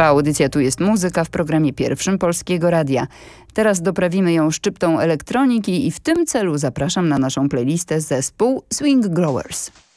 Trwa audycja Tu jest muzyka w programie pierwszym Polskiego Radia. Teraz doprawimy ją szczyptą elektroniki i w tym celu zapraszam na naszą playlistę zespół Swing Growers.